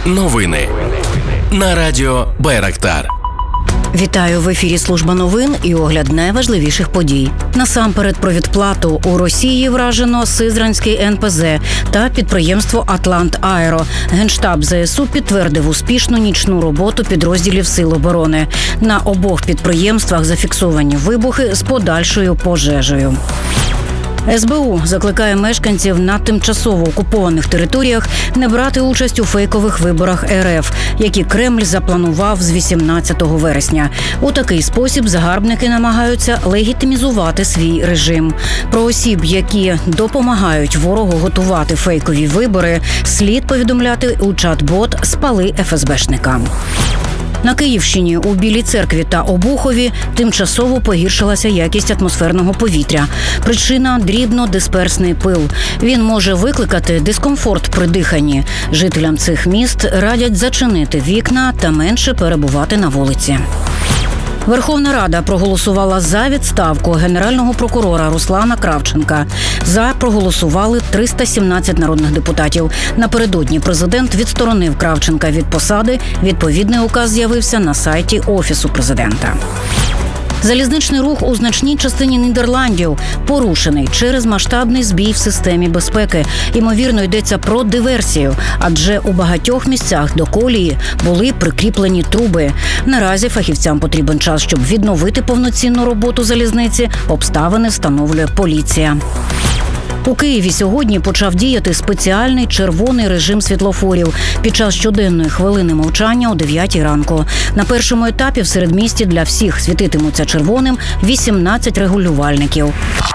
Новини на радіо Байрактар. Вітаю, в ефірі служба новин і огляд найважливіших подій. Насамперед про відплату. У Росії вражено Сизранський НПЗ та підприємство «Атлант-Аеро». Генштаб ЗСУ підтвердив успішну нічну роботу підрозділів Сил оборони. На обох підприємствах зафіксовані вибухи з подальшою пожежею. СБУ закликає мешканців на тимчасово окупованих територіях не брати участь у фейкових виборах РФ, які Кремль запланував з 18 вересня. У такий спосіб загарбники намагаються легітимізувати свій режим. Про осіб, які допомагають ворогу готувати фейкові вибори, слід повідомляти у чат-бот «Спали ФСБшника». На Київщині у Білій Церкві та Обухові тимчасово погіршилася якість атмосферного повітря. Причина – дрібно-дисперсний пил. Він може викликати дискомфорт при диханні. Жителям цих міст радять зачинити вікна та менше перебувати на вулиці. Верховна Рада проголосувала за відставку генерального прокурора Руслана Кравченка. За проголосували 317 народних депутатів. Напередодні президент відсторонив Кравченка від посади. Відповідний указ з'явився на сайті Офісу президента. Залізничний рух у значній частині Нідерландів порушений через масштабний збій в системі безпеки. Ймовірно, йдеться про диверсію, адже у багатьох місцях до колії були прикріплені труби. Наразі фахівцям потрібен час, щоб відновити повноцінну роботу залізниці. Обставини встановлює поліція. У Києві сьогодні почав діяти спеціальний червоний режим світлофорів під час щоденної хвилини мовчання о 9 ранку. На першому етапі в середмісті для всіх світитимуться червоним 18 регулювальників.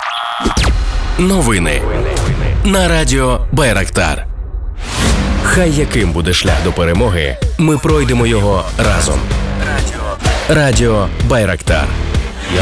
Новини на радіо Байрактар. Хай яким буде шлях до перемоги, ми пройдемо його разом. Радіо Байрактар.